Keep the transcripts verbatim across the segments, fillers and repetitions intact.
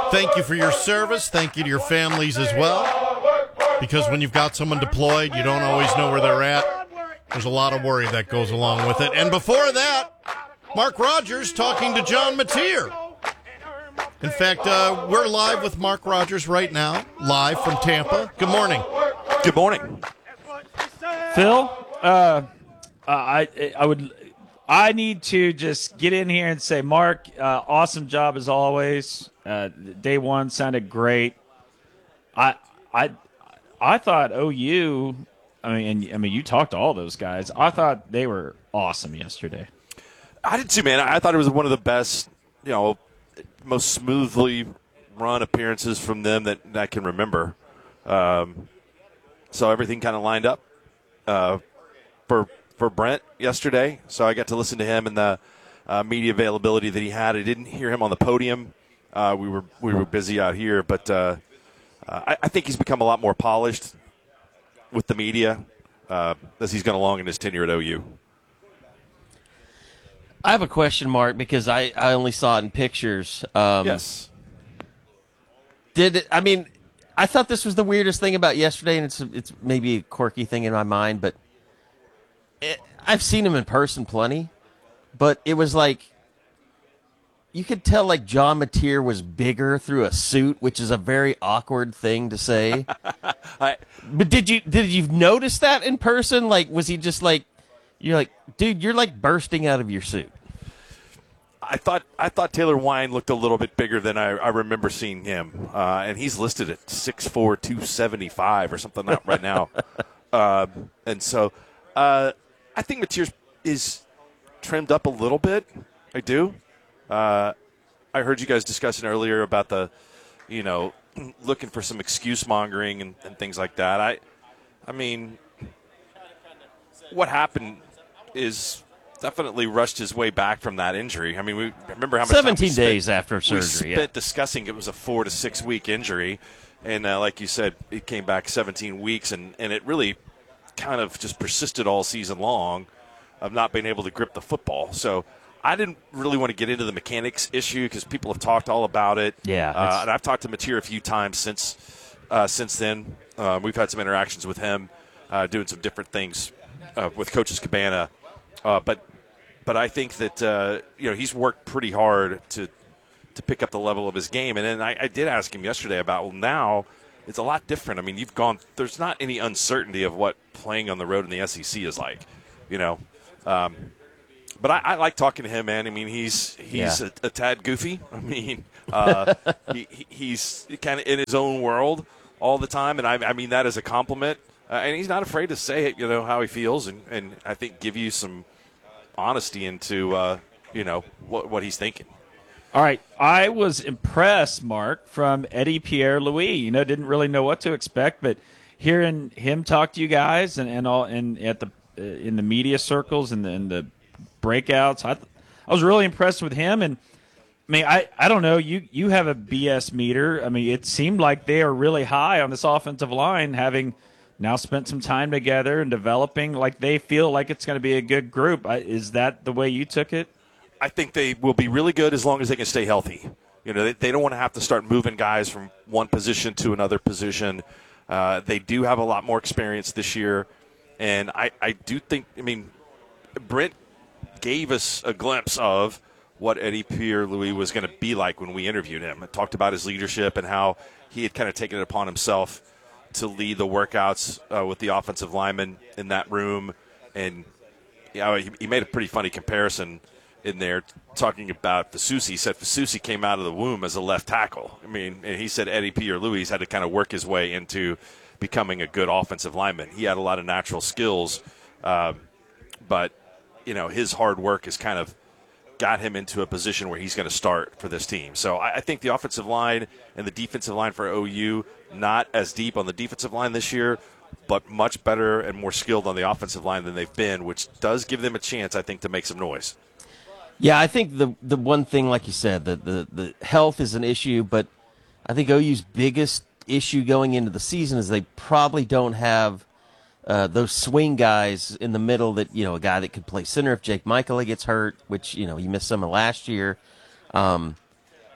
Thank you for your service. Thank you to your families as well. Because when you've got someone deployed, you don't always know where they're at. There's a lot of worry that goes along with it. And before that, Mark Rogers talking to John Mateer. In fact, uh, we're live with Mark Rogers right now, live from Tampa. Good morning. Good morning. Phil, uh, I I would I need to just get in here and say, Mark, uh, awesome job as always. Uh, day one sounded great. I I I thought O U. I mean, and, I mean, you talked to all those guys. I thought they were awesome yesterday. I did too, man. I thought it was one of the best, you know, most smoothly run appearances from them that, that I can remember. Um, so everything kind of lined up uh, for for Brent yesterday. So I got to listen to him and the uh, media availability that he had. I didn't hear him on the podium. Uh, we were we were busy out here, but uh, uh, I, I think he's become a lot more polished with the media uh, as he's gone along in his tenure at O U. I have a question, Mark, because I, I only saw it in pictures. Um, yes. Did it, I mean, I thought this was the weirdest thing about yesterday, and it's it's maybe a quirky thing in my mind, but it, I've seen him in person plenty, but it was like you could tell like John Mateer was bigger through a suit, which is a very awkward thing to say. I, but did you did you notice that in person? Like, was he just like, you're like, dude, you're like bursting out of your suit? I thought I thought Taylor Wine looked a little bit bigger than I, I remember seeing him, uh, and he's listed at six four, two seventy-five or something like right now. Um, and so uh, I think Mateer is trimmed up a little bit. I do. Uh, I heard you guys discussing earlier about the, you know, looking for some excuse mongering and, and things like that. I, I mean, what happened is definitely rushed his way back from that injury. I mean, we remember how much seventeen time we days spent, after surgery. We spent yeah. discussing it was a four to six week injury, and uh, like you said, it came back seventeen weeks, and, and it really kind of just persisted all season long of not being able to grip the football. So I didn't really want to get into the mechanics issue because people have talked all about it. Yeah, uh, and I've talked to Mateer a few times since uh, since then. Uh, we've had some interactions with him, uh, doing some different things uh, with Coaches Cabana. Uh, but but I think that uh, you know he's worked pretty hard to to pick up the level of his game. And then I, I did ask him yesterday about, well, now it's a lot different. I mean, you've gone – there's not any uncertainty of what playing on the road in the S E C is like, you know. Um, but I, I like talking to him, man. I mean, he's he's yeah. a, a tad goofy. I mean, uh, he, he's kind of in his own world all the time, and I, I mean that as a compliment. Uh, and he's not afraid to say it, you know, how he feels, and, and I think give you some honesty into, uh, you know, what what he's thinking. All right, I was impressed, Mark, from Eddie Pierre-Louis. You know, didn't really know what to expect, but hearing him talk to you guys and, and all and at the uh, in the media circles and the, and the breakouts, I th- I was really impressed with him. And I mean, I, I don't know, you you have a B S meter. I mean, it seemed like they are really high on this offensive line, having now spent some time together and developing. Like they feel like it's going to be a good group. I, is that the way you took it? I think they will be really good as long as they can stay healthy. You know, they, they don't want to have to start moving guys from one position to another position. Uh, they do have a lot more experience this year, and I, I do think, I mean, Brent gave us a glimpse of what Eddie Pierre-Louis was going to be like when we interviewed him. I talked about his leadership and how he had kind of taken it upon himself to lead the workouts uh, with the offensive linemen in that room. And you know, he, he made a pretty funny comparison in there talking about Fasusi. He said Fasusi came out of the womb as a left tackle. I mean, and he said Eddie Pierre-Louis had to kind of work his way into becoming a good offensive lineman. He had a lot of natural skills, um, but, you know, his hard work has kind of got him into a position where he's going to start for this team. So I, I think the offensive line and the defensive line for O U, not as deep on the defensive line this year, but much better and more skilled on the offensive line than they've been, which does give them a chance, I think, to make some noise. Yeah, I think the the one thing, like you said, the, the, the health is an issue, but I think O U's biggest issue going into the season is they probably don't have uh, those swing guys in the middle that, you know, a guy that could play center if Jake Michael gets hurt, which, you know, he missed some of last year. Um,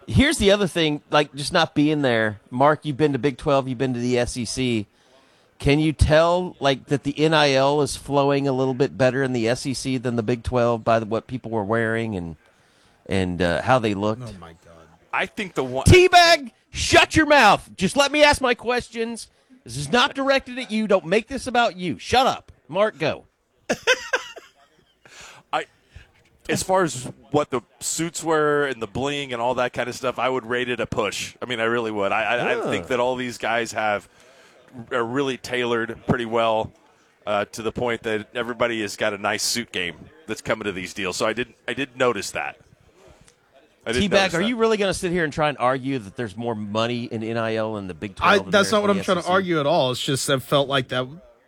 Here's the other thing, like just not being there. Mark, you've been to Big twelve, you've been to the S E C. Can you tell like that the N I L is flowing a little bit better in the S E C than the Big twelve by the, what people were wearing and and uh, how they looked? Oh my God! I think the one Teabag, shut your mouth. Just let me ask my questions. This is not directed at you. Don't make this about you. Shut up. Mark, go. I, as far as what the suits were and the bling and all that kind of stuff, I would rate it a push. I mean, I really would. I, I, I think that all these guys have are really tailored pretty well uh, to the point that everybody has got a nice suit game that's coming to these deals. So I did I did notice that. Teabag, are you really going to sit here and try and argue that there's more money in N I L in the Big I, twelve? that's not what I'm S E C? trying to argue at all. It's just I felt like that.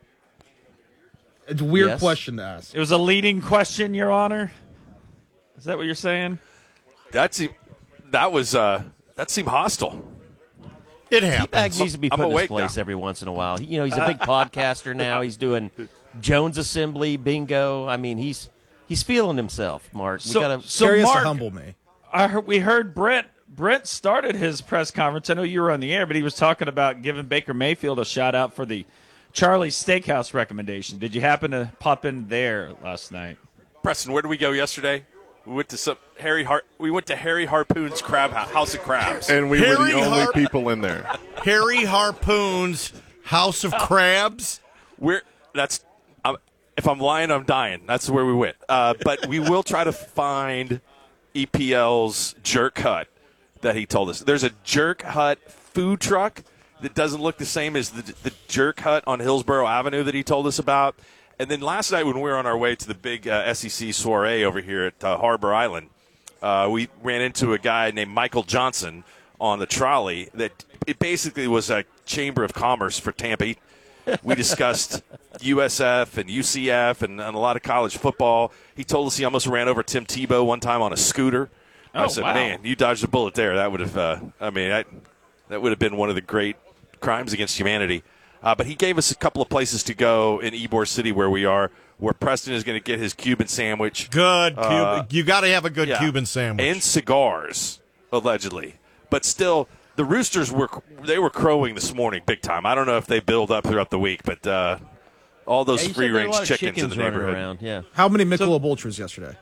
It's a weird Yes. question to ask. It was a leading question, Your Honor. Is that what you're saying? That seemed, that was uh, that seemed hostile. It Teabag happens. needs to be I'm put in his awake place now. every once in a while. You know, he's a big podcaster now. He's doing Jones Assembly, bingo. I mean, he's he's feeling himself, Mark. We So, gotta, so Curious Mark, to humble me. I heard, we heard Brent. Brent started his press conference. I know you were on the air, but he was talking about giving Baker Mayfield a shout out for the Charlie's Steakhouse recommendation. Did you happen to pop in there last night? Preston, where did we go yesterday? We went to some Harry Har- We went to Harry Harpoon's Crab House, House of Crabs. And we were Harry the only Har- people in there. Harry Harpoon's House of Crabs. We're that's um, if I'm lying, I'm dying. That's where we went. Uh, but we will try to find E P L's Jerk Hut that he told us. There's a Jerk Hut food truck that doesn't look the same as the, the Jerk Hut on Hillsborough Avenue that he told us about. And then last night when we were on our way to the big uh, S E C soiree over here at uh, Harbor Island, uh, we ran into a guy named Michael Johnson on the trolley that it basically was a chamber of commerce for Tampa. He, we discussed U S F and U C F and, and a lot of college football. He told us he almost ran over Tim Tebow one time on a scooter. I Oh, said, wow. man, you dodged a bullet there. That would have, uh, I mean, I, that would have been one of the great crimes against humanity. Uh, but he gave us a couple of places to go in Ybor City where we are, where Preston is going to get his Cuban sandwich. Good. Uh, Cuban. You got to have a good Yeah. Cuban sandwich. And cigars, allegedly. But still, the Roosters were they were crowing this morning big time. I don't know if they build up throughout the week, but uh, all those Yeah, you said there were a free-range lot of chickens, in the running neighborhood. around. Yeah. How many Michelob Ultras yesterday?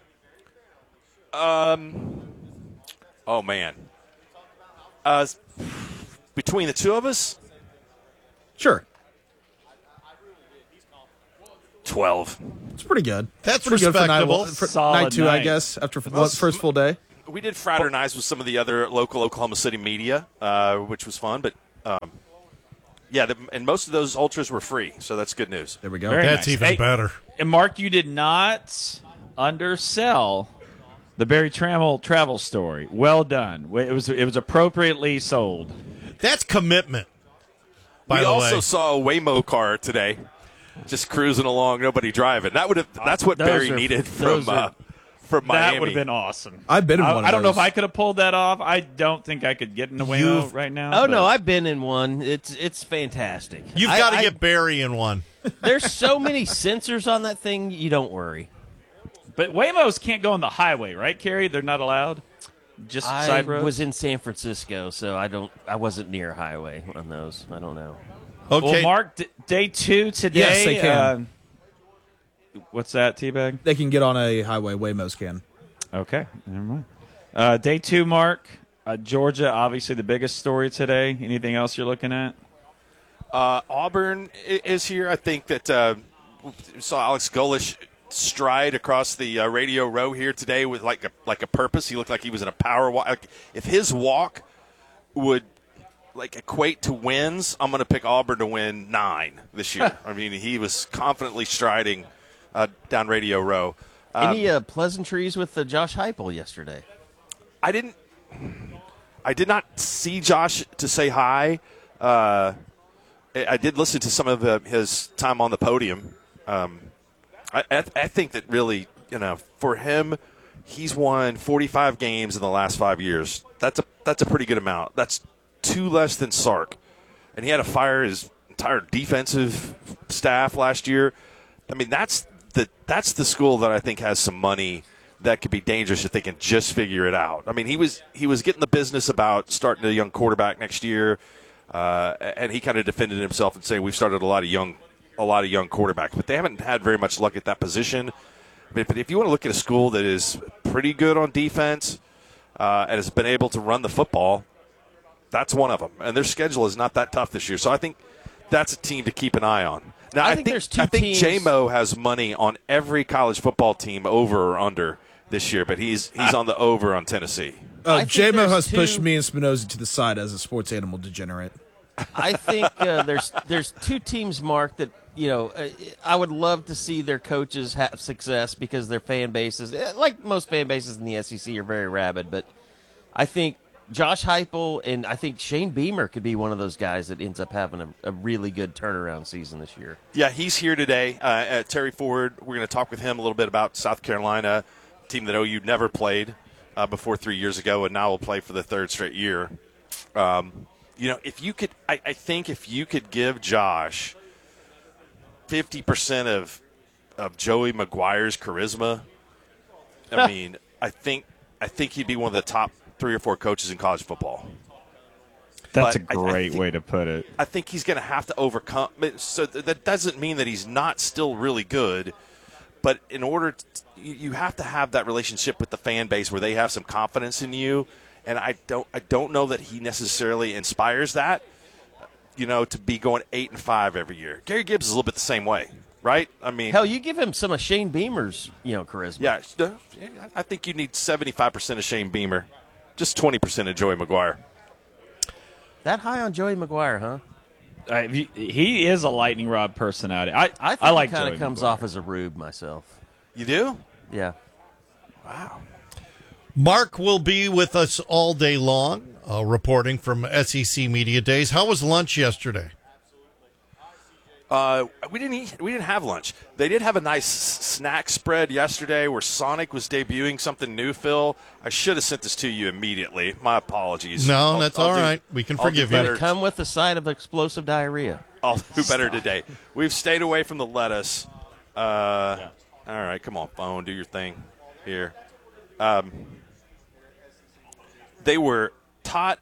Oh, man. Uh, between the two of us, Sure, twelve. it's pretty good. That's pretty good for night, respectable. for Solid night two, I night. guess. After f- first full day. We did fraternize with some of the other local Oklahoma City media, uh, which was fun. But, um, yeah, the, and most of those ultras were free, so that's good news. There we go. Very That's nice. even Hey, better. And Mark, you did not undersell the Barry Trammell travel story. Well done. It was it was appropriately sold. That's commitment. By we the also way, saw a Waymo car today, just cruising along, nobody driving. That would have. That's what Those Barry are- needed those from are- uh, from Miami. That would have been awesome. I've been in I, one of I don't know those. if I could have pulled that off. I don't think I could get in the Waymo You've- right now. Oh but- no, I've been in one. It's it's fantastic. you've I- got to I- get Barry in one. There's so many sensors on that thing. You don't worry. But Waymos can't go on the highway, right, Carrie? They're not allowed. Just I side roads. was in San Francisco, so I don't. I wasn't near a highway on those. I don't know. Okay. Well, Mark, d- day two today. Yes, they can. Uh, what's that, Teabag? They can get on a highway. Waymos can. Okay, never mind. Uh, day two, Mark. Uh, Georgia, obviously the biggest story today. Anything else you're looking at? Uh, Auburn i- is here. I think that uh, we saw Alex Golish stride across the uh, radio row here today with like a like a purpose. He looked like he was in a power walk. Like, if his walk would like equate to wins, I'm going to pick Auburn to win nine this year. I mean, he was confidently striding uh, down radio row. Um, Any uh, pleasantries with uh, Josh Heupel yesterday? I didn't. I did not see Josh to say hi. Uh, I I did listen to some of the, his time on the podium. Um, I, I, I think that really, you know, for him, he's won forty-five games in the last five years. That's a that's a pretty good amount. That's two less than Sark, and he had to fire his entire defensive staff last year. I mean, that's the that's the school that I think has some money that could be dangerous if they can just figure it out. I mean, he was he was getting the business about starting a young quarterback next year, uh, and he kind of defended himself and saying we've started a lot of young a lot of young quarterbacks, but they haven't had very much luck at that position. I mean, but if you want to look at a school that is pretty good on defense uh, and has been able to run the football, that's one of them. And their schedule is not that tough this year, so I think that's a team to keep an eye on. Now, I I think think, there's two I think teams- J-Mo has money on every college football team over or under this year, but he's he's on the over on Tennessee. Oh, I think J-Mo there's has two- pushed me and Spinozzi to the side as a sports animal degenerate. I think uh, there's there's two teams, Mark, that you know uh, I would love to see their coaches have success because their fan bases, eh, like most fan bases in the S E C, are very rabid. But I think Josh Heupel and I think Shane Beamer could be one of those guys that ends up having a, a really good turnaround season this year. Yeah, he's here today. Uh, at Terry Ford, we're going to talk with him a little bit about South Carolina, a team that O U never played uh, before three years ago, and now will play for the third straight year. Um, you know, if you could, I, I think if you could give Josh fifty percent of of Joey Maguire's charisma, I mean, I think I think he'd be one of the top three or four coaches in college football. That's But a I- I great think- way to put it. I think he's going to have to overcome. So th- that doesn't mean that he's not still really good, but in order, to, you you have to have that relationship with the fan base where they have some confidence in you. And I don't, I don't know that he necessarily inspires that. You know, to be going eight and five every year. Gary Gibbs is a little bit the same way, right? I mean, Hell, you give him some of Shane Beamer's you know charisma. yeah, uh, I think you need seventy-five percent of Shane Beamer, just twenty percent of Joey Maguire. That high on Joey Maguire, huh? Uh, he- he is a lightning rod personality. I I think I like he kind Joey of comes Maguire. off as a rube myself. You do? Yeah. Wow. Mark will be with us all day long, uh, reporting from S E C Media Days. How was lunch yesterday? Uh, we didn't eat. We didn't have lunch. They did have a nice s- snack spread yesterday where Sonic was debuting something new. Phil, I should have sent this to you immediately. My apologies. No, I'll- that's I'll all do- right. We can I'll do forgive you. better. Come with the side of explosive diarrhea. I'll do better today. We've stayed away from the lettuce. Uh, All right, come on, phone, do your thing here. Um, they were tot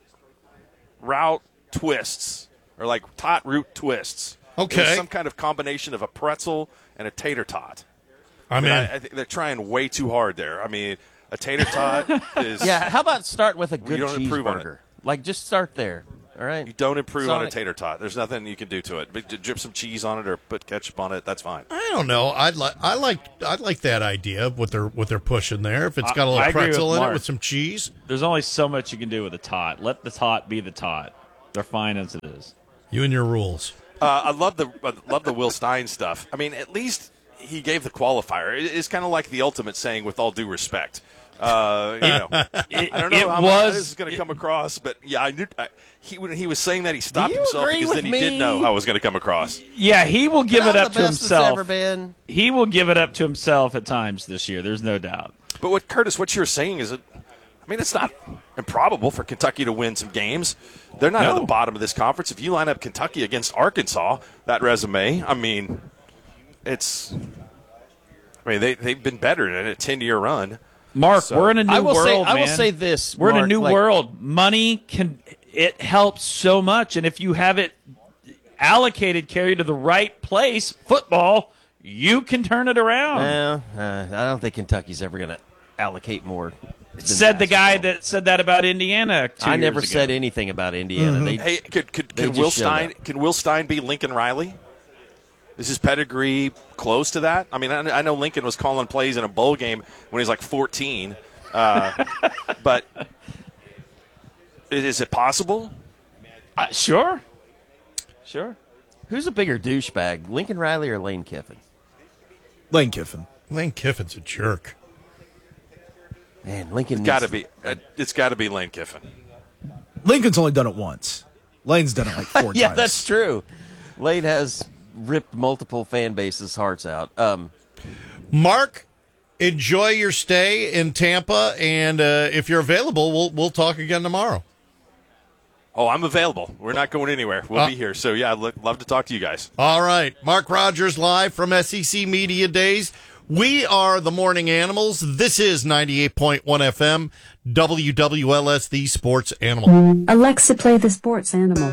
route twists, or like tot root twists. It was Okay. some kind of combination of a pretzel and a tater tot. I I mean, mean, I, I think they're trying way too hard there. I mean, a tater tot is Yeah, how about start with a good don't improve on it. cheeseburger? Like, just start there. All right. you don't improve on a Sonic. tater tot. There's nothing you can do to it. But j- drip some cheese on it or put ketchup on it. That's fine. I don't know. I'd like I like I like that idea. What they're what they're pushing there. If it's got a I- little I agree pretzel with in it Mark. with some cheese, There's only so much you can do with a tot. Let the tot be the tot. They're fine as it is. you and your rules. Uh, I love the I love the Will Stein stuff. I mean, at least he gave the qualifier. It- It's kind of like the ultimate saying, "With all due respect." Uh, you know, It, I don't know it how was, this is going to come across, but yeah, I knew I, he when he was saying that he stopped you himself agree because with then he me? did know how it was going to come across. Yeah, he will give it Not up the to best it's himself. ever been. He will give it up to himself at times this year. There's no doubt. But what Curtis, what you're saying is, that, I mean, it's not improbable for Kentucky to win some games. They're not at No. the bottom of this conference. If you line up Kentucky against Arkansas, that resume, I mean, it's. I mean, they they've been better in a ten-year run. Mark, So- we're in a new I will world, say, man. I will say this. We're in a Mark, new like, world. Money can it helps so much, and if you have it allocated, carried to the right place, football, you can turn it around. Well, uh, I don't think Kentucky's ever going to allocate more. than said the guy basketball. that said that about Indiana. Two I never years said ago. anything about Indiana. They, Hey, could could, They could just Will showed Stein up. can Will Stein be Lincoln Riley? Is his pedigree close to that? I mean, I, I know Lincoln was calling plays in a bowl game when he was like fourteen, uh, but is it possible? Uh, sure, sure. Who's a bigger douchebag, Lincoln Riley or Lane Kiffin? Lane Kiffin. Lane Kiffin's a jerk. Man, Lincoln Got to needs- be. Uh, it's got to be Lane Kiffin. Lincoln's only done it once. Lane's done it like four Yeah, times. that's true. Lane has ripped multiple fan bases' hearts out. Um, Mark, enjoy your stay in Tampa, and uh, if you're available, we'll we'll talk again tomorrow. Oh, I'm available. We're not going anywhere. We'll Uh, be here. So yeah, I'd lo- love to talk to you guys. All right, Mark Rogers live from S E C Media Days. We are the Morning Animals. This is ninety-eight point one F M, W W L S, the Sports Animal. Alexa, play the Sports Animal.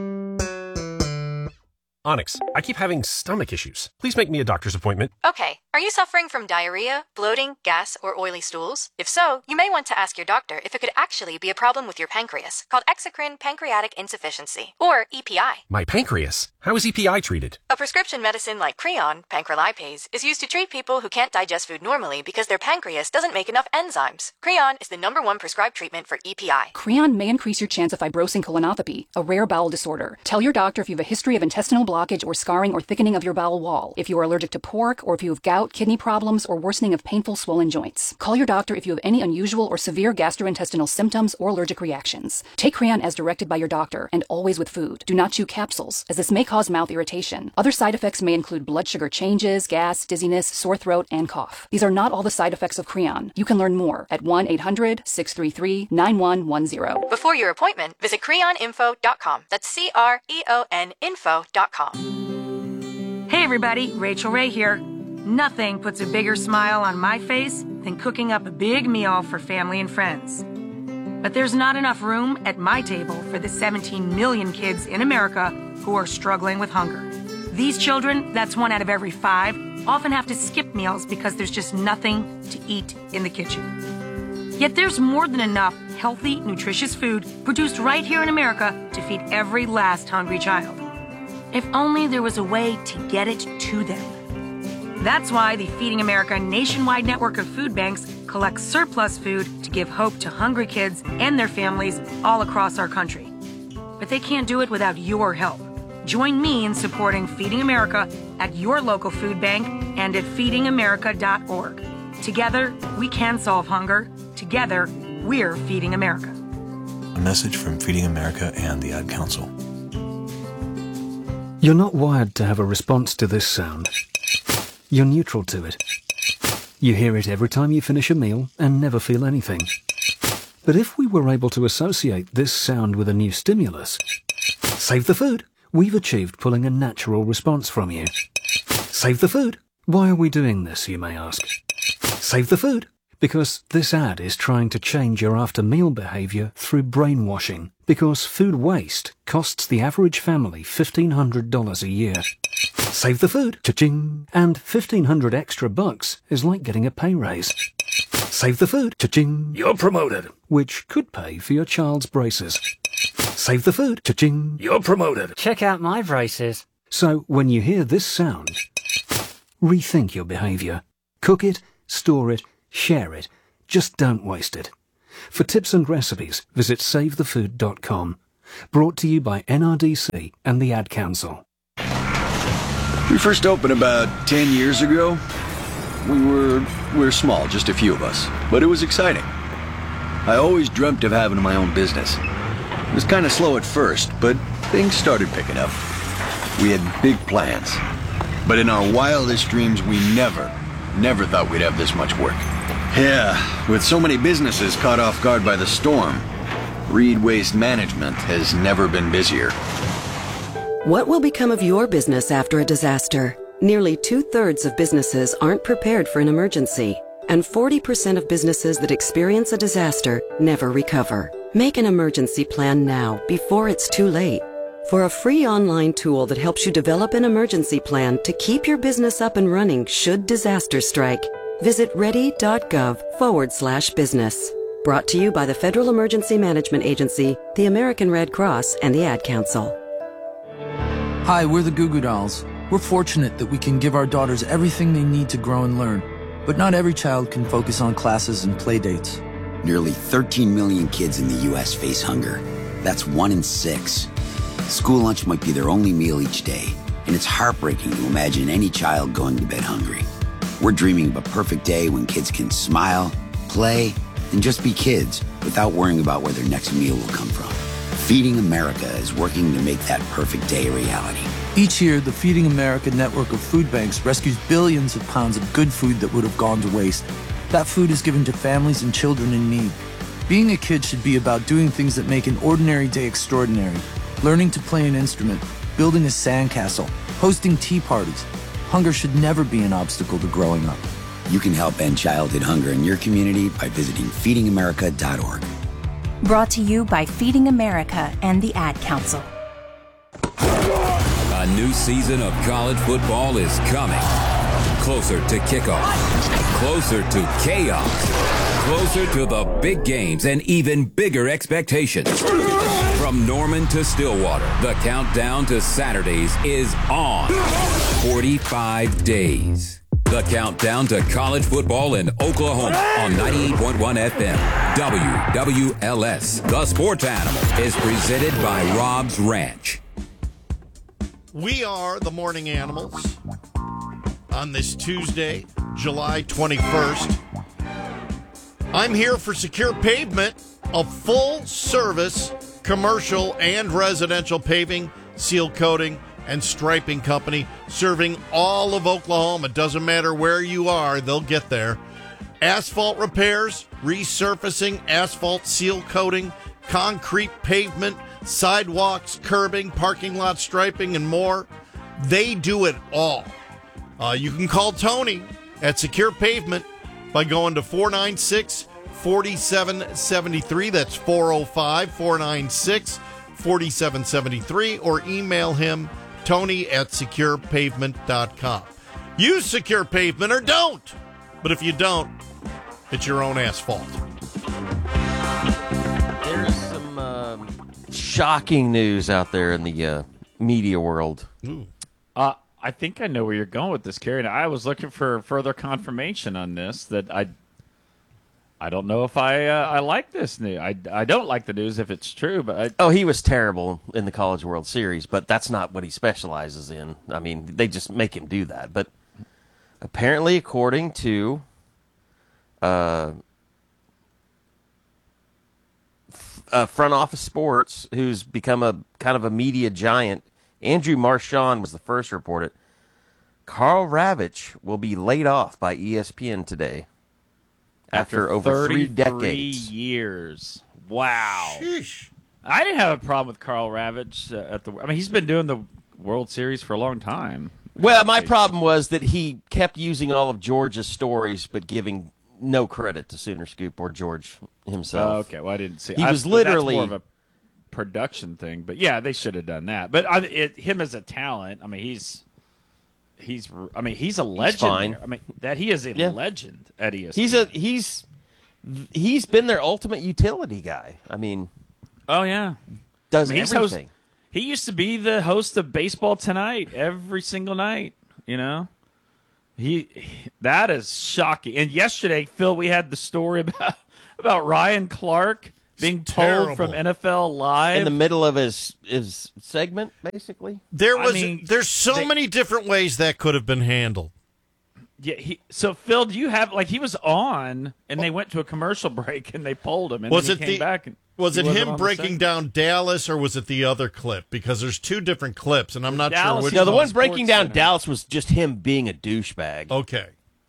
Onyx, I keep having stomach issues. Please make me a doctor's appointment. Okay, are you suffering from diarrhea, bloating, gas, or oily stools? If so, you may want to ask your doctor if it could actually be a problem with your pancreas, called exocrine pancreatic insufficiency, or E P I. My pancreas? How is E P I treated? A prescription medicine like Creon, pancrelipase, is used to treat people who can't digest food normally because their pancreas doesn't make enough enzymes. Creon is the number one prescribed treatment for E P I. Creon may increase your chance of fibrosing colonopathy, a rare bowel disorder. Tell your doctor if you have a history of intestinal blockage or scarring or thickening of your bowel wall, if you are allergic to pork, or if you have gout, kidney problems, or worsening of painful swollen joints. Call your doctor if you have any unusual or severe gastrointestinal symptoms or allergic reactions. Take Creon as directed by your doctor, and always with food. Do not chew capsules, as this may cause mouth irritation. Other side effects may include blood sugar changes, gas, dizziness, sore throat, and cough. These are not all the side effects of Creon. You can learn more at one eight hundred, six three three, nine one one zero. Before your appointment, visit creon info dot com. That's C R E O N info dot com. Hey everybody, Rachel Ray here. Nothing puts a bigger smile on my face than cooking up a big meal for family and friends. But there's not enough room at my table for the seventeen million kids in America who are struggling with hunger. These children, that's one out of every five, often have to skip meals because there's just nothing to eat in the kitchen. Yet there's more than enough healthy, nutritious food produced right here in America to feed every last hungry child. If only there was a way to get it to them. That's why the Feeding America nationwide network of food banks collects surplus food to give hope to hungry kids and their families all across our country. But they can't do it without your help. Join me in supporting Feeding America at your local food bank and at feeding america dot org. Together, we can solve hunger. Together, we're Feeding America. A message from Feeding America and the Ad Council. You're not wired to have a response to this sound. You're neutral to it. You hear it every time you finish a meal and never feel anything. But if we were able to associate this sound with a new stimulus, save the food, we've achieved pulling a natural response from you. Save the food. Why are we doing this, you may ask? Save the food. Because this ad is trying to change your after-meal behavior through brainwashing. Because food waste costs the average family fifteen hundred dollars a year. Save the food. Cha-ching. And fifteen hundred extra bucks is like getting a pay raise. Save the food. Cha-ching. You're promoted. Which could pay for your child's braces. Save the food. Cha-ching. You're promoted. Check out my braces. So when you hear this sound, rethink your behavior. Cook it, store it, share it. Just don't waste it. For tips and recipes, visit save the food dot com. Brought to you by N R D C and the Ad Council. We first opened about ten years ago. We were, we were small, just a few of us, but it was exciting. I always dreamt of having my own business. It was kind of slow at first, but things started picking up. We had big plans, but in our wildest dreams, we never, never thought we'd have this much work. Yeah, with so many businesses caught off guard by the storm, Reed Waste Management has never been busier. What will become of your business after a disaster? Nearly two-thirds of businesses aren't prepared for an emergency, and forty percent of businesses that experience a disaster never recover. Make an emergency plan now, before it's too late. For a free online tool that helps you develop an emergency plan to keep your business up and running should disaster strike, visit ready.gov forward slash business. Brought to you by the Federal Emergency Management Agency, the American Red Cross, and the Ad Council. Hi, we're the Goo Goo Dolls. We're fortunate that we can give our daughters everything they need to grow and learn. But not every child can focus on classes and play dates. Nearly thirteen million kids in the U S face hunger. That's one in six. School lunch might be their only meal each day, and it's heartbreaking to imagine any child going to bed hungry. We're dreaming of a perfect day when kids can smile, play, and just be kids without worrying about where their next meal will come from. Feeding America is working to make that perfect day a reality. Each year, the Feeding America network of food banks rescues billions of pounds of good food that would have gone to waste. That food is given to families and children in need. Being a kid should be about doing things that make an ordinary day extraordinary. Learning to play an instrument, building a sandcastle, hosting tea parties. Hunger should never be an obstacle to growing up. You can help end childhood hunger in your community by visiting feeding america dot org. Brought to you by Feeding America and the Ad Council. A new season of college football is coming. Closer to kickoff. Closer to chaos. Closer to the big games and even bigger expectations. From Norman to Stillwater, the countdown to Saturdays is on. forty-five days. The countdown to college football in Oklahoma on ninety-eight point one F M. W W L S, the sports animal, is presented by Rob's Ranch. We are the Morning Animals on this Tuesday, July twenty-first. I'm here for Secure Pavement, a full-service commercial and residential paving, seal coating, and striping company serving all of Oklahoma. Doesn't matter where you are, they'll get there. Asphalt repairs, resurfacing, asphalt seal coating, concrete pavement, sidewalks, curbing, parking lot striping, and more. They do it all. Uh, you can call Tony at Secure Pavement by going to four nine six, four seven seven three. That's four oh five, four nine six, four seven seven three, or email him Tony at secure pavement dot com. Use Secure Pavement or don't. But if you don't, it's your own asphalt. There's some uh, shocking news out there in the uh, media world. Ooh. Uh, I think I know where you're going with this, Kerry. And I was looking for further confirmation on this. That I, I don't know if I uh, I like this news. I, I don't like the news if it's true. But I, oh, he was terrible in the College World Series, but that's not what he specializes in. I mean, they just make him do that. But apparently, according to uh, f- uh, Front Office Sports, who's become a kind of a media giant, Andrew Marchand was the first to report it. Carl Ravitch will be laid off by E S P N today. After, after over three decades. years. Wow. Sheesh. I didn't have a problem with Carl Ravitch uh, at the. I mean, he's been doing the World Series for a long time. Well, my problem was that he kept using all of George's stories, but giving no credit to Sooner Scoop or George himself. Oh, okay, well, I didn't see. He I, was literally that's more of a production thing, but yeah, they should have done that. But I, it, him as a talent, I mean, he's. He's, I mean, he's a legend. He's fine. I mean, that he is a yeah. legend at E S P N. He's a he's he's been their ultimate utility guy. I mean, oh yeah, does I mean, everything. Host, he used to be the host of Baseball Tonight every single night. You know, he that is shocking. And yesterday, Phil, we had the story about about Ryan Clark being It's pulled terrible. from N F L Live in the middle of his his segment, basically. There was I mean, there's so they, many different ways that could have been handled. Yeah, he, so Phil, do you have like he was on and they went to a commercial break and they pulled him and Was then it he came the back and was he it wasn't him on the breaking segment? down Dallas or was it the other clip? Because there's two different clips and I'm not Dallas sure which. No, the one. one breaking down Center. Dallas was just him being a douchebag. Okay.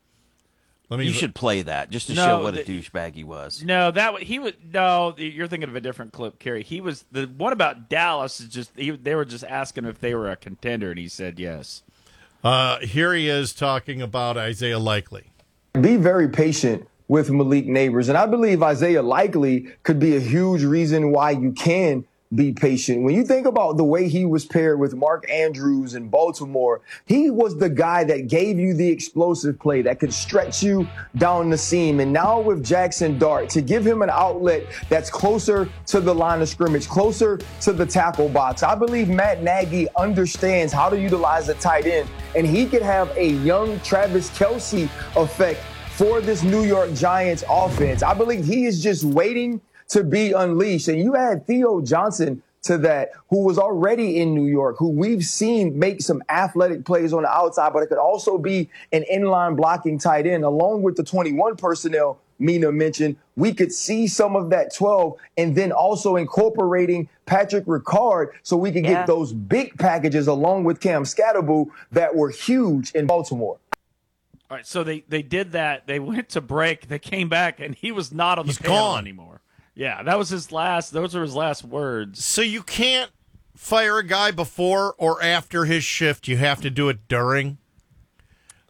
Let me. You should play that just to No, show what a the- douchebag he was. No, that wa- he was no. You're thinking of a different clip, Kerry. He was the one about Dallas. Is just he, they were just asking if they were a contender, and he said yes. Uh, here he is talking about Isaiah Likely. Be very patient with Malik Neighbors, and I believe Isaiah Likely could be a huge reason why you can be patient. When you think about the way he was paired with Mark Andrews in Baltimore, he was the guy that gave you the explosive play that could stretch you down the seam. And now with Jackson Dart, to give him an outlet that's closer to the line of scrimmage, closer to the tackle box, I believe Matt Nagy understands how to utilize a tight end, and he could have a young Travis Kelce effect for this New York Giants offense. I believe he is just waiting to be unleashed. And you add Theo Johnson to that, who was already in New York, who we've seen make some athletic plays on the outside, but it could also be an inline blocking tight end, along with the twenty-one personnel Mina mentioned. We could see some of that twelve and then also incorporating Patrick Ricard so we could Yeah. get those big packages along with Cam Scatterbo that were huge in Baltimore. All right, so they, they did that. They went to break. They came back, and he was not on the He's panel gone. anymore. Yeah, that was his last. Those were his last words. So you can't fire a guy before or after his shift. You have to do it during.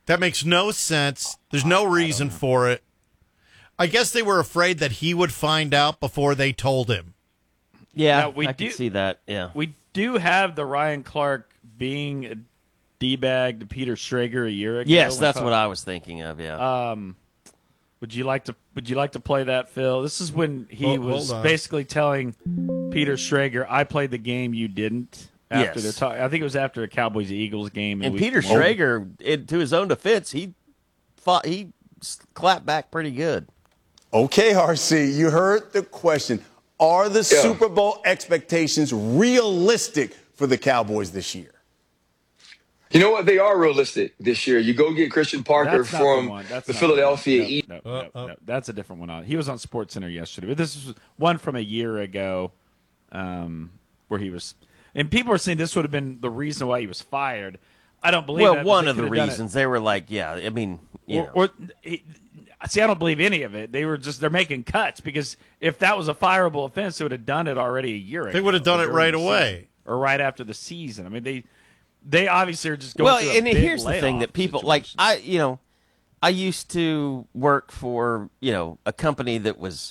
That makes no sense. There's no reason for it. I guess they were afraid that he would find out before they told him. Yeah, Now, we I do can see that. Yeah, we do have the Ryan Clark being a D-bag to Peter Schrager a year ago. yes, that's what I was thinking of. Yeah. Um, would you like to? Would you like to play that, Phil? This is when he Hold- was hold on. basically telling Peter Schrager, "I played the game, you didn't." After Yes. the talk, I think it was after a Cowboys Eagles game. in and week Peter one. Schrager, it, to his own defense, he fought. He s- clapped back pretty good. Okay, R C, you heard the question. Are the Yeah. Super Bowl expectations realistic for the Cowboys this year? You know what? They are realistic this year. You go get Christian Parker That's not from the, one. That's the not Philadelphia one. Eagles. No, no, no, no, no. That's a different one. On he was on SportsCenter yesterday, but this was one from a year ago, um, where he was. And people are saying this would have been the reason why he was fired. I don't believe. Well, that, one they of the could have done it. reasons they were like, yeah, I mean, you know. Or, or he, see, I don't believe any of it. They were just they're making cuts because if that was a fireable offense, they would have done it already a year ago. They would have done or it during right the away. season, or right after the season. I mean, they they obviously are just going. Well, through a and big here's the thing layoff that people like. I, you know, I used to work for you know a company that was.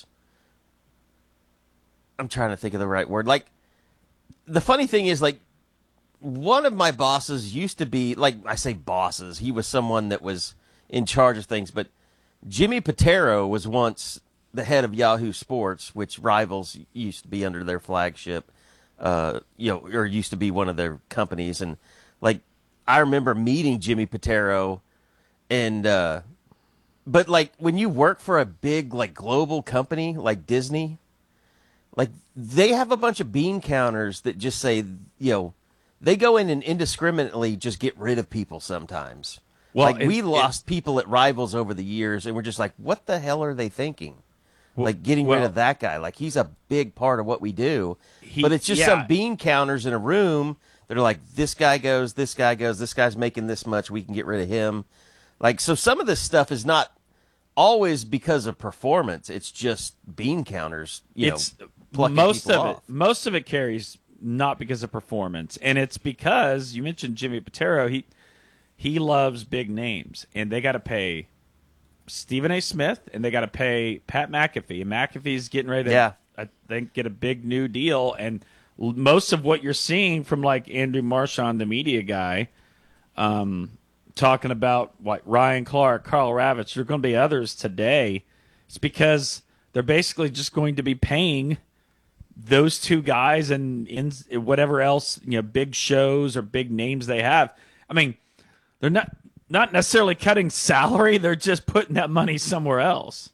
I'm trying to think of the right word. Like, the funny thing is, like, one of my bosses used to be like I say bosses. He was someone that was in charge of things, but Jimmy Patero was once the head of Yahoo Sports, which Rivals used to be under their flagship, uh, you know, or used to be one of their companies. And like, I remember meeting Jimmy Patero, and uh, but like when you work for a big like global company like Disney, like they have a bunch of bean counters that just say, you know, they go in and indiscriminately just get rid of people sometimes. Well, like it- we it- lost people at Rivals over the years, and we're just like, what the hell are they thinking? Like getting rid well- of that guy. Like he's a big part of what we do. He- but it's just yeah. some bean counters in a room that are like, this guy goes, this guy goes, this guy's making this much, we can get rid of him. Like, so some of this stuff is not always because of performance. It's just bean counters, you it's know, plucking most people of off. it. Most of it carries not because of performance, and it's because you mentioned Jimmy Patero. He he loves big names, and they got to pay Stephen A. Smith, and they got to pay Pat McAfee. And McAfee's getting ready to, Yeah. I think, get a big new deal. And l- most of what you're seeing from like Andrew Marchand, the media guy, um, talking about what Ryan Clark, Carl Ravitch, there are going to be others today. It's because they're basically just going to be paying those two guys and in whatever else, you know, big shows or big names they have. I mean, they're not not necessarily cutting salary; they're just putting that money somewhere else.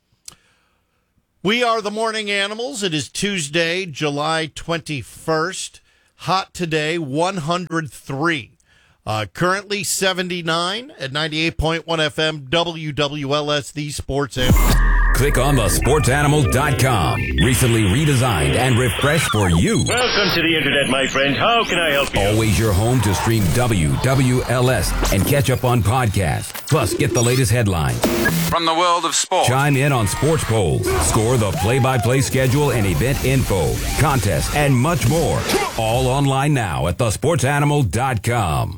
We are the Morning Animals. It is Tuesday, July twenty-first. Hot today, one hundred three. Uh, currently seventy-nine at ninety-eight point one F M, W W L S, the Sports Animal. Click on the sports animal dot com. Recently redesigned and refreshed for you. Welcome to the internet, my friend. How can I help you? Always your home to stream W W L S and catch up on podcasts. Plus, get the latest headlines. From the world of sport. Chime in on sports polls. Score the play-by-play schedule and event info, contests, and much more. All online now at the sports animal dot com.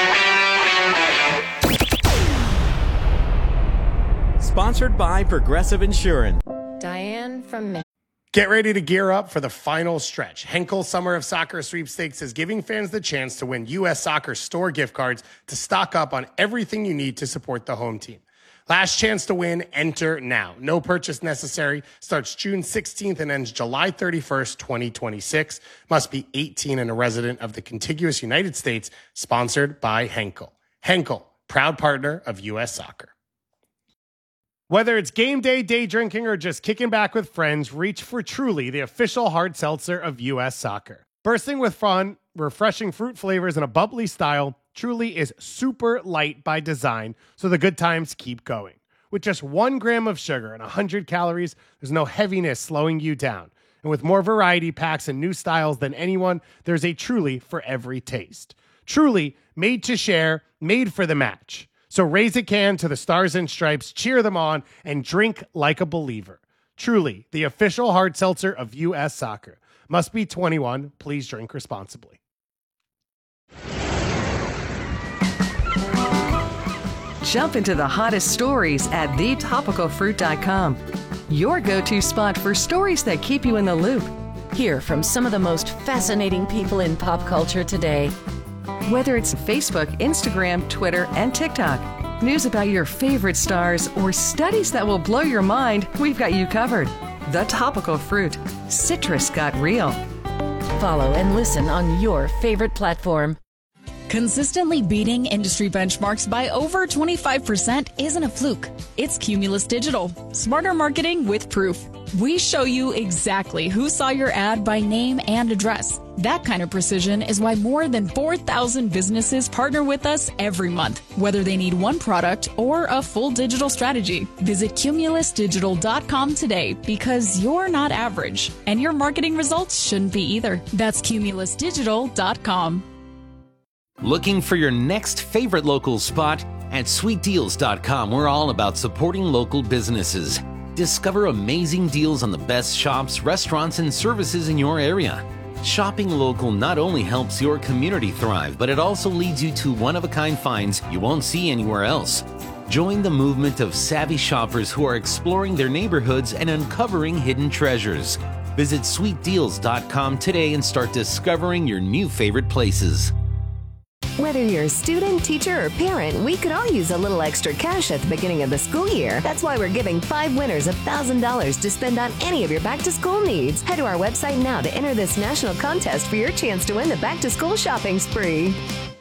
Sponsored by Progressive Insurance. Diane from Michigan. Get ready to gear up for the final stretch. Henkel Summer of Soccer Sweepstakes is giving fans the chance to win U S Soccer store gift cards to stock up on everything you need to support the home team. Last chance to win, enter now. No purchase necessary. Starts June sixteenth and ends July thirty-first, twenty twenty-six. Must be eighteen and a resident of the contiguous United States. Sponsored by Henkel. Henkel, proud partner of U S Soccer. Whether it's game day, day drinking, or just kicking back with friends, reach for Truly, the official hard seltzer of U S Soccer. Bursting with fun, refreshing fruit flavors, and a bubbly style, Truly is super light by design, so the good times keep going. With just one gram of sugar and one hundred calories, there's no heaviness slowing you down. And with more variety packs and new styles than anyone, there's a Truly for every taste. Truly, made to share, made for the match. So raise a can to the Stars and Stripes, cheer them on, and drink like a believer. Truly, the official hard seltzer of U S Soccer. Must be twenty-one. Please drink responsibly. Jump into the hottest stories at the topical fruit dot com. Your go-to spot for stories that keep you in the loop. Hear from some of the most fascinating people in pop culture today. Whether it's Facebook, Instagram, Twitter, and TikTok, news about your favorite stars, or studies that will blow your mind, we've got you covered. The Topical Fruit. Citrus got real. Follow and listen on your favorite platform. Consistently beating industry benchmarks by over twenty-five percent isn't a fluke. It's Cumulus Digital. Smarter marketing with proof. We show you exactly who saw your ad by name and address. That kind of precision is why more than four thousand businesses partner with us every month, whether they need one product or a full digital strategy. Visit cumulus digital dot com today because you're not average, and your marketing results shouldn't be either. That's cumulus digital dot com. Looking for your next favorite local spot? At sweet deals dot com, we're all about supporting local businesses. Discover amazing deals on the best shops, restaurants, and services in your area. Shopping local not only helps your community thrive, but it also leads you to one-of-a-kind finds you won't see anywhere else. Join the movement of savvy shoppers who are exploring their neighborhoods and uncovering hidden treasures. Visit sweet deals dot com today and start discovering your new favorite places. Whether you're a student, teacher, or parent, we could all use a little extra cash at the beginning of the school year. That's why we're giving five winners one thousand dollars to spend on any of your back-to-school needs. Head to our website now to enter this national contest for your chance to win the back-to-school shopping spree.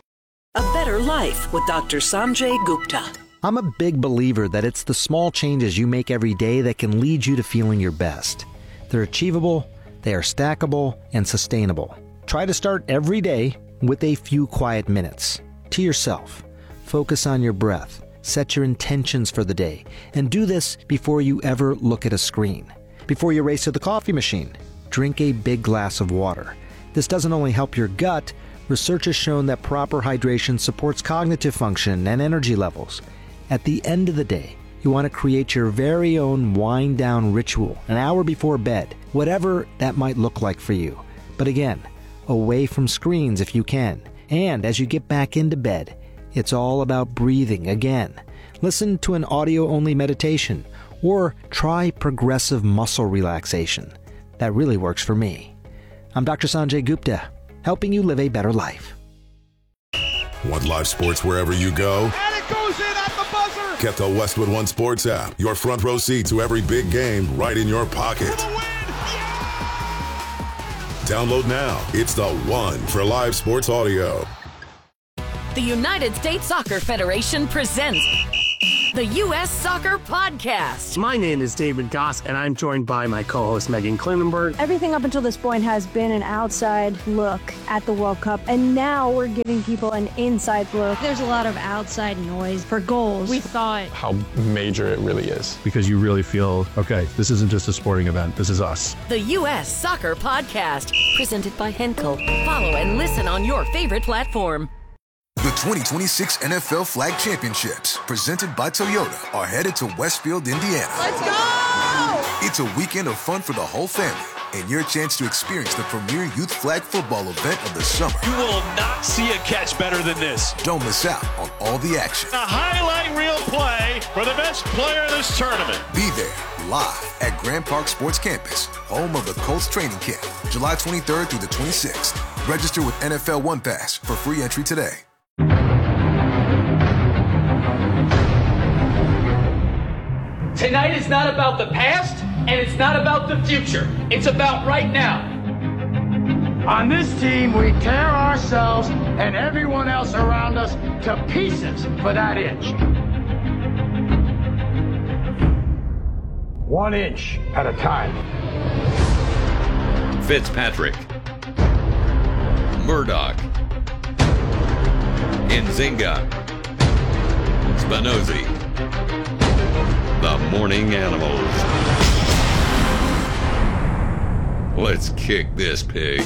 A Better Life with Doctor Sanjay Gupta. I'm a big believer that it's the small changes you make every day that can lead you to feeling your best. They're achievable, they are stackable, and sustainable. Try to start every day with a few quiet minutes to yourself. Focus on your breath, set your intentions for the day, and do this before you ever look at a screen. Before you race to the coffee machine, drink a big glass of water. This doesn't only help your gut, research has shown that proper hydration supports cognitive function and energy levels. At the end of the day, you want to create your very own wind down ritual an hour before bed, whatever that might look like for you. But again, away from screens if you can. And as you get back into bed, it's all about breathing again. Listen to an audio-only meditation or try progressive muscle relaxation. That really works for me. I'm Doctor Sanjay Gupta, helping you live a better life. Want live sports wherever you go? And it goes in at the buzzer! Get the Westwood One Sports app. Your front row seat to every big game right in your pocket. Download now. It's the one for live sports audio. The United States Soccer Federation presents the U S Soccer Podcast. My name is David Goss, and I'm joined by my co-host Megan Klinenberg. Everything up until this point has been an outside look at the World Cup, and now we're giving people an inside look. There's a lot of outside noise for goals. We thought how major it really is, because you really feel, okay, this isn't just a sporting event, this is us. The U S Soccer Podcast, presented by Henkel. Follow and listen on your favorite platform. The twenty twenty-six N F L Flag Championships, presented by Toyota, are headed to Westfield, Indiana. Let's go! It's a weekend of fun for the whole family, and your chance to experience the premier youth flag football event of the summer. You will not see a catch better than this. Don't miss out on all the action. A highlight reel play for the best player in this tournament. Be there, live at Grand Park Sports Campus, home of the Colts training camp, July twenty-third through the twenty-sixth. Register with N F L One Pass for free entry today. Tonight is not about the past, and it's not about the future. It's about right now. On this team, we tear ourselves and everyone else around us to pieces for that inch. One inch at a time. Fitzpatrick, Murdoch, Nzinga, Spinozzi, the Morning Animals. Let's kick this pig.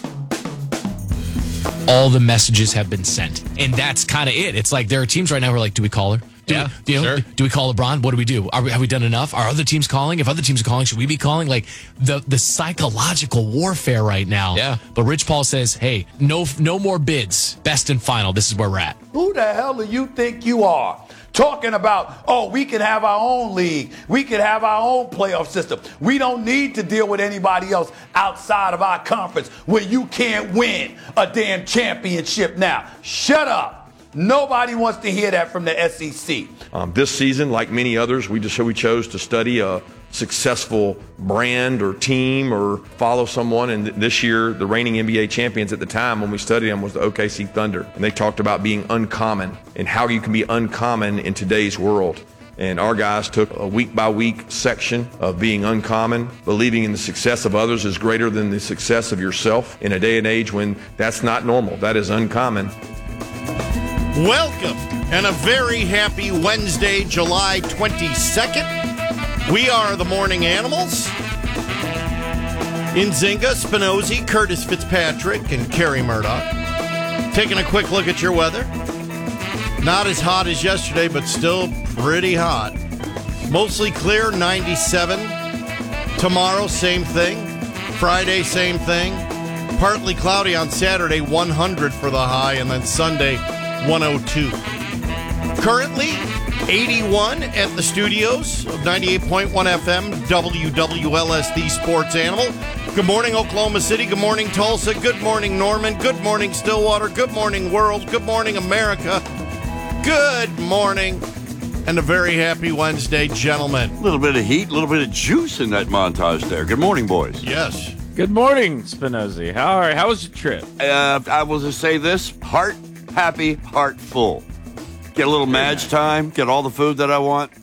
All the messages have been sent, and that's kind of it. It's like there are teams right now who are like, do we call her? Do Yeah, we, you know, sure. do we call LeBron? What do we do? Are we, have we done enough? Are other teams calling? If other teams are calling, should we be calling? Like the the psychological warfare right now. Yeah. But Rich Paul says, hey, no no more bids. Best and final. This is where we're at. Who the hell do you think you are? talking about, oh, we can have our own league. We can have our own playoff system. We don't need to deal with anybody else outside of our conference where you can't win a damn championship now. Shut up. Nobody wants to hear that from the S E C. Um, this season, like many others, we just so we chose to study a successful brand or team or follow someone. And this year, the reigning N B A champions at the time when we studied them was the O K C Thunder. And they talked about being uncommon and how you can be uncommon in today's world. And our guys took a week-by-week section of being uncommon. Believing in the success of others is greater than the success of yourself in a day and age when that's not normal. That is uncommon. Welcome and a very happy Wednesday, July twenty-second. We are the Morning Animals. Nzinga, Spinozzi, Curtis Fitzpatrick, and Kerry Murdoch. Taking a quick look at your weather. Not as hot as yesterday, but still pretty hot. Mostly clear, ninety-seven. Tomorrow, same thing. Friday, same thing. Partly cloudy on Saturday, one hundred for the high, and then Sunday, one oh two. Currently, eighty-one at the studios of ninety-eight point one F M, W W L S, the Sports Animal. Good morning, Oklahoma City. Good morning, Tulsa. Good morning, Norman. Good morning, Stillwater. Good morning, world. Good morning, America. Good morning, and a very happy Wednesday, gentlemen. A little bit of heat, a little bit of juice in that montage there. Good morning, boys. Yes. Good morning, Spinozzi. How are, how was your trip? Uh, I will just say this, heart happy, heart full. Get a little Madge time, get all the food that I want.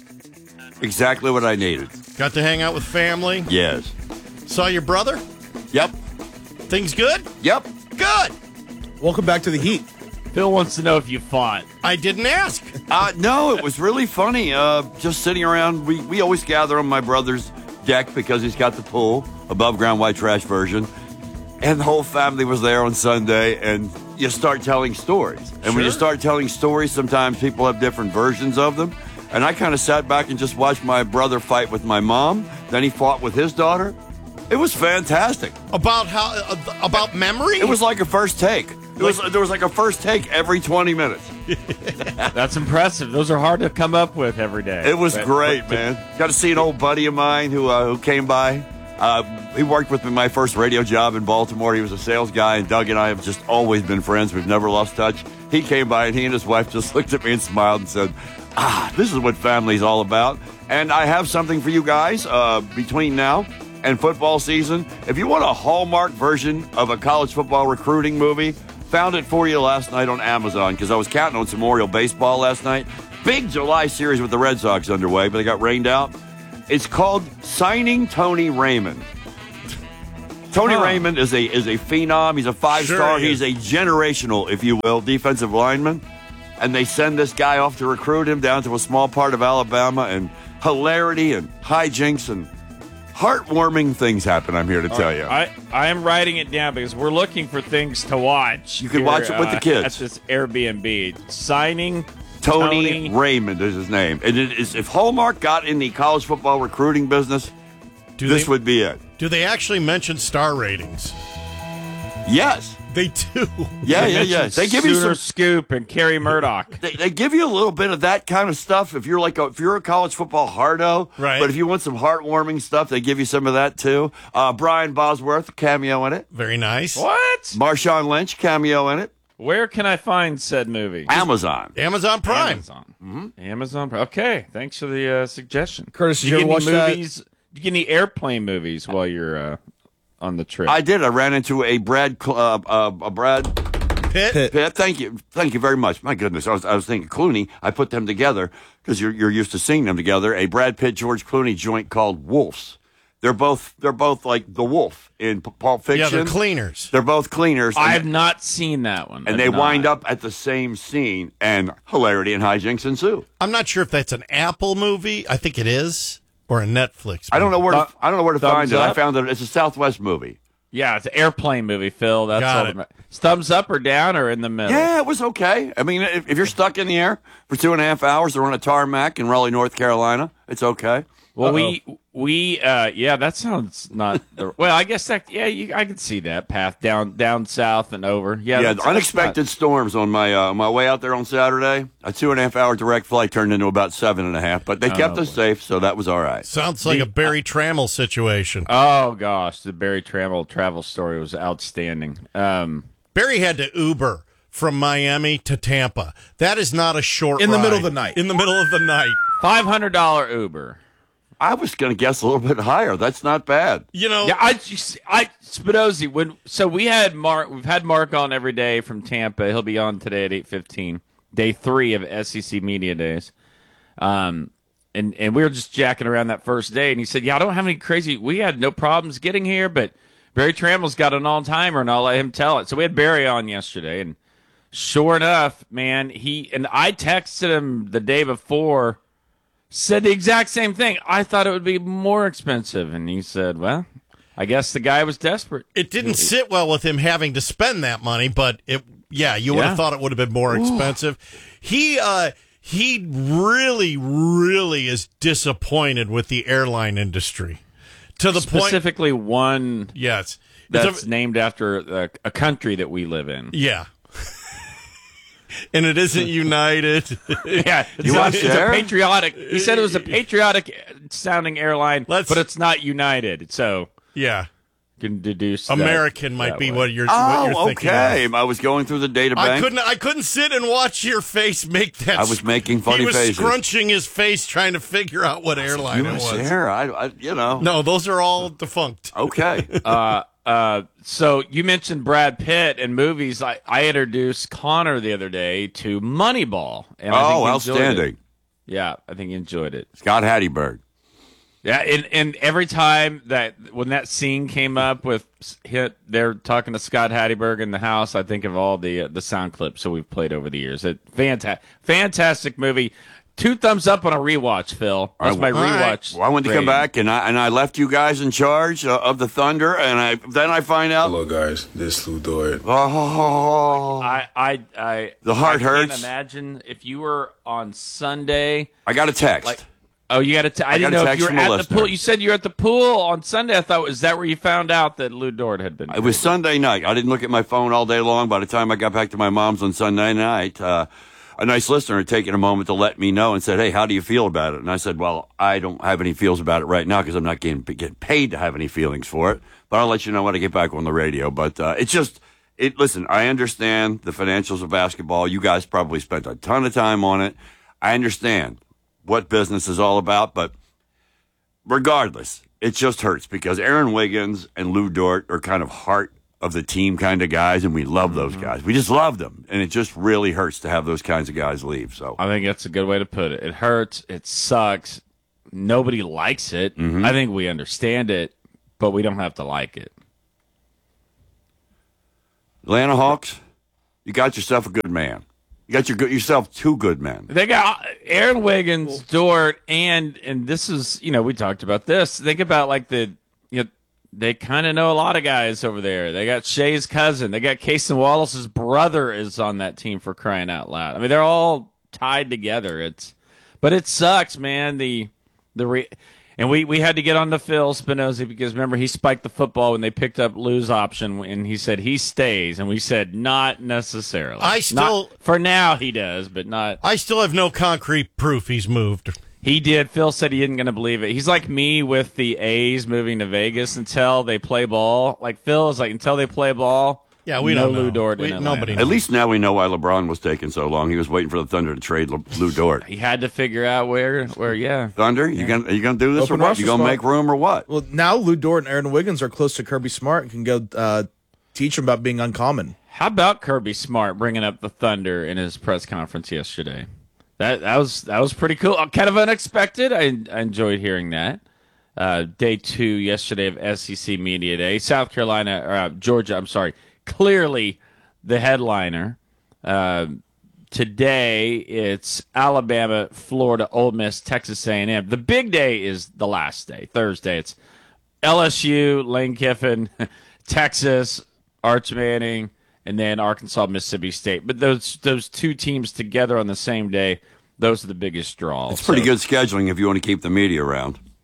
Exactly what I needed. Got to hang out with family? Yes. Saw your brother? Yep. Things good? Yep. Good. Welcome back to the heat. Phil wants to know if you fought. I didn't ask. uh, no, it was really funny. Uh, just sitting around, we, we always gather on my brother's deck because he's got the pool, above ground white trash version. And the whole family was there on Sunday, and you start telling stories. And Sure. when you start telling stories, sometimes people have different versions of them. And I kind of sat back and just watched my brother fight with my mom. Then he fought with his daughter. It was fantastic. About how? Uh, about memory? It was like a first take. It was, there was like a first take every twenty minutes. That's impressive. Those are hard to come up with every day. It was But- great, but- man. Got to see an old buddy of mine who uh, who came by. Uh, he worked with me my first radio job in Baltimore. He was a sales guy, and Doug and I have just always been friends. We've never lost touch. He came by, and he and his wife just looked at me and smiled and said, ah, this is what family's all about. And I have something for you guys uh, between now and football season. If you want a Hallmark version of a college football recruiting movie, found it for you last night on Amazon because I was counting on some Oriole baseball last night. Big July series with the Red Sox underway, but they got rained out. It's called Signing Tony Raymond. Tony huh. Raymond is a is a phenom. He's a five-star. Sure he He's a generational, if you will, defensive lineman. And they send this guy off to recruit him down to a small part of Alabama, and hilarity and hijinks and heartwarming things happen, I'm here to All tell right. you. I, I am writing it down because we're looking for things to watch. You can here, watch it with uh, the kids. At this Airbnb. Signing Tony, Tony Raymond is his name. And it is, if Hallmark got in the college football recruiting business, do this they, would be it. Do they actually mention star ratings? Yes. They do. Yeah, yeah, yeah. They give you some Scoop and Kerry Murdoch. They, they give you a little bit of that kind of stuff if you're like a, if you're a college football hardo. Right. But if you want some heartwarming stuff, they give you some of that too. Uh, Brian Bosworth cameo in it. Very nice. What? Marshawn Lynch cameo in it. Where can I find said movie? Amazon. Amazon Prime. Amazon. Mm-hmm. Amazon Prime. Okay, thanks for the uh, suggestion. Curtis, did you, you ever watch movies? that? Did you get any airplane movies while you're uh, on the trip? I did. I ran into a Brad, uh, uh, a Brad Pitt. Pitt. Pitt. Thank you. Thank you very much. My goodness. I was, I was thinking Clooney. I put them together because you're, you're used to seeing them together. A Brad Pitt, George Clooney joint called Wolves. They're both, they're both like the wolf in P- Pulp Fiction. Yeah, they're cleaners. They're both cleaners. I have not seen that one. And I've they not. wind up at the same scene, and hilarity and hijinks ensue. I'm not sure if that's an Apple movie. I think it is, or a Netflix movie. I don't know where to, I don't know where to find it. up? I found it. It's a Southwest movie. Yeah, it's an airplane movie, Phil. That's Got all. it. That thumbs up or down or in the middle? Yeah, it was okay. I mean, if, if you're stuck in the air for two and a half hours, they're on a tarmac in Raleigh, North Carolina. It's okay. Well, Uh-oh. we We, uh, yeah, that sounds not. The, well, I guess that, yeah, you, I can see that path down down south and over. Yeah, yeah. that's, Unexpected that's not, storms on my uh, my way out there on Saturday. A two and a half hour direct flight turned into about seven and a half, but they oh, kept us boy. safe, so that was all right. Sounds like the, a Barry Trammell situation. Oh gosh, the Barry Trammell travel story was outstanding. Um, Barry had to Uber from Miami to Tampa. That is not a short in the ride. middle of the night. In the middle of the night, five hundred dollar Uber. I was going to guess a little bit higher. That's not bad. You know, yeah, I, I Spinozzi. When so we had Mark. We've had Mark on every day from Tampa. He'll be on today at eight fifteen. Day three of S E C Media Days. Um, and and we were just jacking around that first day, and he said, "Yeah, I don't have any crazy. We had no problems getting here, but Barry Trammell's got an all timer, and I'll let him tell it." So we had Barry on yesterday, and sure enough, man, he and I texted him the day before. Said the exact same thing. I thought it would be more expensive. And he said, well, I guess the guy was desperate. It didn't sit well with him having to spend that money, but it, yeah, you would Yeah. have thought it would have been more expensive. He, uh, he really, really is disappointed with the airline industry to the point. Specifically one Yes. that's a, named after a, a country that we live in. Yeah. And it isn't United. Yeah, it's, You not, want it's share? a patriotic. He said it was a patriotic sounding airline, Let's- but it's not United. So Yeah. you can deduce American that, might that be way. what you're, Oh, what you're thinking okay. of. I was going through the data I bank. couldn't. I couldn't sit and watch your face make that. I was making funny he was faces. scrunching his face trying to figure out what airline U it S was. Air, I, I, you know. No, those are all defunct. Okay. uh, uh, so you mentioned Brad Pitt and movies. I, I introduced Connor the other day to Moneyball. And I think Oh, he enjoyed outstanding. it. Yeah, I think he enjoyed it. Scott Hatteberg. Yeah, and, and every time that when that scene came up with hit, they're talking to Scott Hatteberg in the house. I think of all the uh, the sound clips that we've played over the years. It fantastic, fantastic movie. Two thumbs up on a rewatch, Phil. That's my All right. rewatch. Well, I wanted to come rating. back, and I and I left you guys in charge uh, of the Thunder, and I then I find out. Hello, guys. This is Lou Dort. Oh, I, I, I. The heart I hurts. Can't imagine if you were on Sunday. I got a text. Like, oh, you got a. T- I, I didn't got a know if text you were from a at the listener. pool. You said you were at the pool on Sunday. I thought is that where you found out that Lou Dort had been? It was Sunday night. I didn't look at my phone all day long. By the time I got back to my mom's on Sunday night, uh, a nice listener had taken a moment to let me know and said, "Hey, how do you feel about it?" And I said, "Well, I don't have any feels about it right now because I'm not getting getting paid to have any feelings for it. But I'll let you know when I get back on the radio." But uh, it's just, it. Listen, I understand the financials of basketball. You guys probably spent a ton of time on it. I understand what business is all about, but regardless, it just hurts because Aaron Wiggins and Lou Dort are kind of heart of the team kind of guys, and we love those guys. We just love them, and it just really hurts to have those kinds of guys leave. So I think that's a good way to put it. It hurts. It sucks. Nobody likes it. Mhm. I think we understand it, but we don't have to like it. Atlanta Hawks, you got yourself a good man. You got your good, yourself two good men. They got Aaron Wiggins, Dort, and and this is, you know, we talked about this. Think about like the, you know, they kind of know a lot of guys over there. They got Shea's cousin. They got Cason Wallace's brother is on that team, for crying out loud. I mean, they're all tied together. It's, but it sucks, man. The the re, and we we had to get on to Phil Spinozzi because remember he spiked the football when they picked up Lou's option, and he said he stays, and we said not necessarily. I still Not, for now he does, but not. I still have no concrete proof he's moved. He did. Phil said he isn't going to believe it. He's like me with the A's moving to Vegas until they play ball. Like Phil is like until they play ball. Yeah, we no don't know. Lou Dort. We- in Atlanta. nobody At least now we know why LeBron was taking so long. He was waiting for the Thunder to trade Le- Lou Dort. He had to figure out where, where, yeah. Thunder, you gonna are you gonna do this Open or what? roster You gonna spot. make room or what? Well, now Lou Dort and Aaron Wiggins are close to Kirby Smart and can go uh, teach him about being uncommon. How about Kirby Smart bringing up the Thunder in his press conference yesterday? That that was that was pretty cool. Uh, Kind of unexpected. I, I enjoyed hearing that. Uh, day two yesterday of S E C Media Day. South Carolina, or, uh, Georgia. I'm sorry. Clearly the headliner. Uh, today it's Alabama, Florida, Ole Miss, Texas A and M. The big day is the last day, Thursday. It's L S U, Lane Kiffin, Texas, Arch Manning, and then Arkansas, Mississippi State. But those those two teams together on the same day, those are the biggest draws. It's pretty So- good scheduling if you want to keep the media around.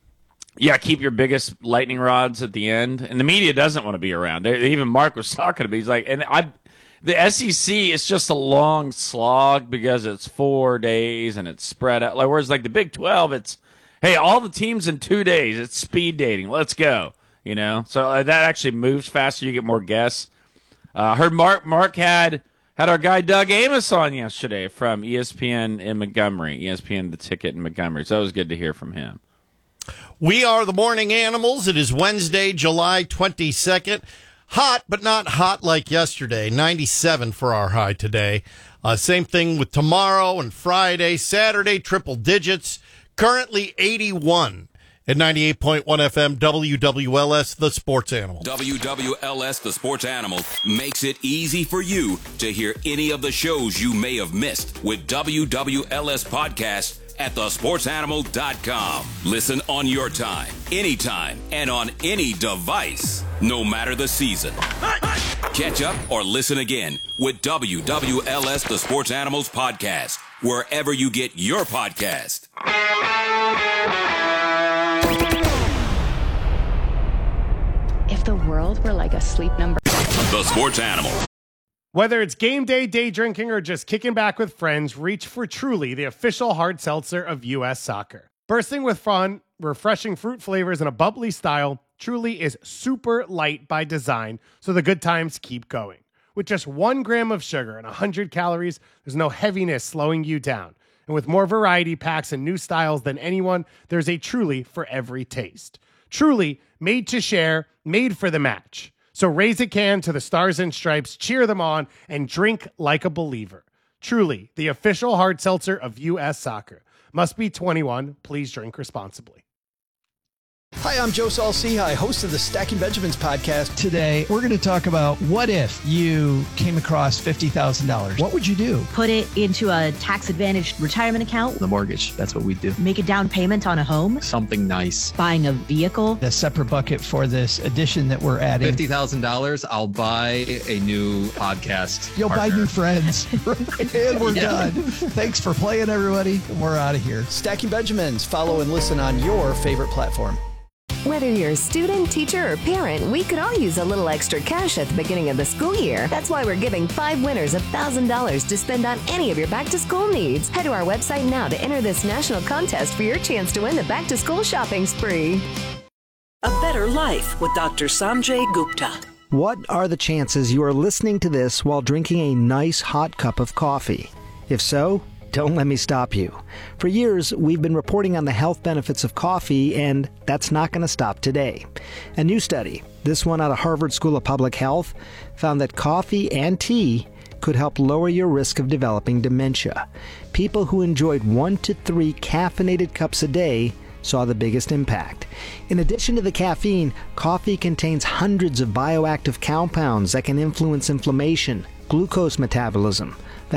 Yeah, keep your biggest lightning rods at the end. And the media doesn't want to be around. Even Mark was talking to me. He's like, and I, the S E C is just a long slog because it's four days and it's spread out. Like, whereas like the Big twelve, it's, hey, all the teams in two days. It's speed dating. Let's go. You know, so uh, that actually moves faster. You get more guests. I uh, heard Mark Mark had had our guy Doug Amos on yesterday from E S P N in Montgomery. E S P N The Ticket in Montgomery. So it was good to hear from him. We are the Morning Animals. It is Wednesday, July twenty-second. Hot, but not hot like yesterday. ninety-seven for our high today. Uh, same thing with tomorrow and Friday. Saturday, triple digits. Currently eighty-one at ninety-eight point one F M, W W L S, The Sports Animal. W W L S, The Sports Animal, makes it easy for you to hear any of the shows you may have missed with W W L S Podcasts at the sports animal dot com. Listen on your time, anytime, and on any device, no matter the season. Catch up or listen again with W W L S The Sports Animals Podcast, wherever you get your podcast. If the world were like a sleep number. The Sports Animal. Whether it's game day, day drinking, or just kicking back with friends, reach for Truly, the official hard seltzer of U S Soccer. Bursting with fun, refreshing fruit flavors, and a bubbly style, Truly is super light by design, so the good times keep going. With just one gram of sugar and one hundred calories, there's no heaviness slowing you down. And with more variety packs and new styles than anyone, there's a Truly for every taste. Truly, made to share, made for the match. So raise a can to the Stars and Stripes, cheer them on, and drink like a believer. Truly, the official hard seltzer of U S Soccer. Must be twenty-one. Please drink responsibly. Hi, I'm Joe Saul-Sehy, host of the Stacking Benjamins podcast. Today, we're going to talk about what if you came across fifty thousand dollars. What would you do? Put it into a tax-advantaged retirement account. The mortgage, that's what we do. Make a down payment on a home. Something nice. Buying a vehicle. A separate bucket for this addition that we're adding. fifty thousand dollars, I'll buy a new podcast You'll partner. buy new friends. And we're yeah. done. Thanks for playing, everybody. We're out of here. Stacking Benjamins. Follow and listen on your favorite platform. Whether you're a student, teacher, or parent, we could all use a little extra cash at the beginning of the school year. That's why we're giving five winners one thousand dollars to spend on any of your back-to-school needs. Head to our website now to enter this national contest for your chance to win the back-to-school shopping spree. A Better Life with Doctor Sanjay Gupta. What are the chances you are listening to this while drinking a nice hot cup of coffee? If so, don't let me stop you. For years, we've been reporting on the health benefits of coffee, and that's not going to stop today. A new study, this one out of Harvard School of Public Health, found that coffee and tea could help lower your risk of developing dementia. People who enjoyed one to three caffeinated cups a day saw the biggest impact. In addition to the caffeine, coffee contains hundreds of bioactive compounds that can influence inflammation, glucose metabolism,